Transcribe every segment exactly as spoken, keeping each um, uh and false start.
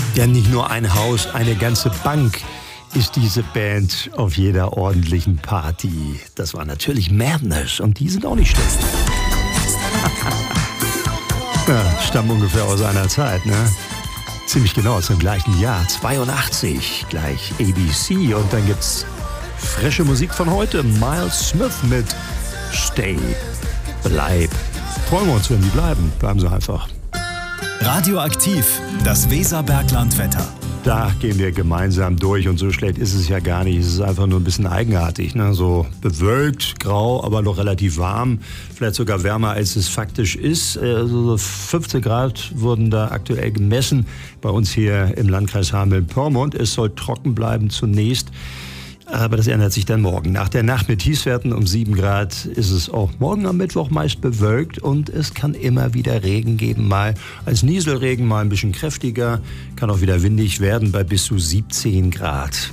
Denn nicht nur ein Haus, eine ganze Bank ist diese Band auf jeder ordentlichen Party. Das war natürlich Madness und die sind auch nicht schlecht. Ja, stammen ungefähr aus einer Zeit, ne? Ziemlich genau aus dem gleichen Jahr, zweiundachtzig, gleich A B C. Und dann gibt's frische Musik von heute, Miles Smith mit Stay, Bleib. Freuen wir uns, wenn die bleiben. Bleiben sie einfach. Radioaktiv, das Weserberglandwetter. Da gehen wir gemeinsam durch und so schlecht ist es ja gar nicht. Es ist einfach nur ein bisschen eigenartig, ne? So bewölkt, grau, aber noch relativ warm. Vielleicht sogar wärmer, als es faktisch ist. Also so fünfzehn Grad wurden da aktuell gemessen bei uns hier im Landkreis Hameln-Pyrmont. Es soll trocken bleiben zunächst. Aber das ändert sich dann morgen. Nach der Nacht mit Tiefstwerten um sieben Grad ist es auch morgen am Mittwoch meist bewölkt und es kann immer wieder Regen geben, mal als Nieselregen, mal ein bisschen kräftiger, kann auch wieder windig werden bei bis zu siebzehn Grad.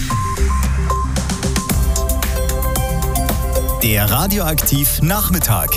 Der Radioaktiv Nachmittag.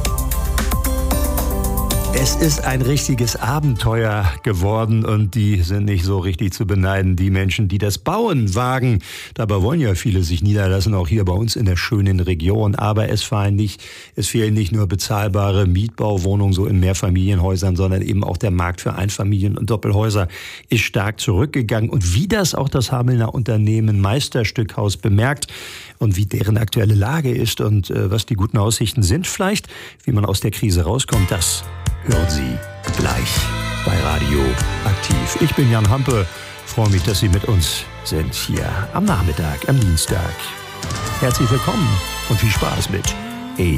Es ist ein richtiges Abenteuer geworden und die sind nicht so richtig zu beneiden, die Menschen, die das Bauen wagen. Dabei wollen ja viele sich niederlassen, auch hier bei uns in der schönen Region. Aber es fehlen nicht, es fehlen nicht nur bezahlbare Mietbauwohnungen so in Mehrfamilienhäusern, sondern eben auch der Markt für Einfamilien- und Doppelhäuser ist stark zurückgegangen. Und wie das auch das Hamelner Unternehmen Meisterstückhaus bemerkt und wie deren aktuelle Lage ist und äh, was die guten Aussichten sind, vielleicht, wie man aus der Krise rauskommt, das hören Sie gleich bei Radio Aktiv. Ich bin Jan Hampe, freue mich, dass Sie mit uns sind hier am Nachmittag, am Dienstag. Herzlich willkommen und viel Spaß mit